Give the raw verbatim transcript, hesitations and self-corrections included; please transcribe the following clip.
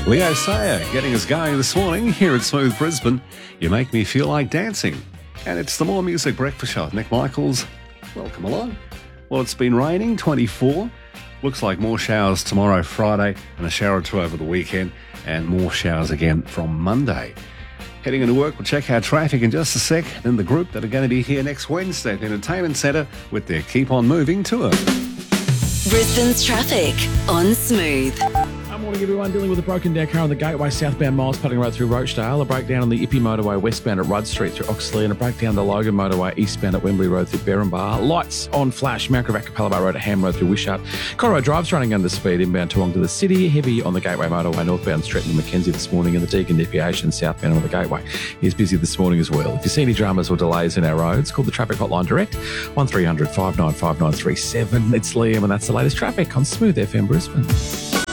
Leo Sayer getting us going this morning here at Smooth Brisbane. You make me feel like dancing. And it's the More Music Breakfast Show with Nick Michaels. Welcome along. Well, it's been raining, twenty-four. Looks like more showers tomorrow, Friday, and a shower or two over the weekend, and more showers again from Monday. Heading into work, we'll check our traffic in just a sec. Then the group that are going to be here next Wednesday at the Entertainment Centre with their Keep On Moving tour. Brisbane's traffic on Smooth. Good morning, everyone. Dealing with a broken down car on the Gateway southbound Miles Putting Road through Rochdale, a breakdown on the Ippy Motorway westbound at Rudd Street through Oxley, and a breakdown on the Logan Motorway eastbound at Wembley Road through Berrinbar. Lights on flash, Mount Gravatt Capella Bar Road at Ham Road through Wishart. Corro Drive's running under speed inbound Toowong to the city. Heavy on the Gateway Motorway northbound Stretton and Mackenzie this morning, and the Deakin Deviation southbound on the Gateway is busy this morning as well. If you see any dramas or delays in our roads, call the traffic hotline direct, one three hundred five nine five nine three seven. It's Liam, and that's the latest traffic on Smooth F M Brisbane.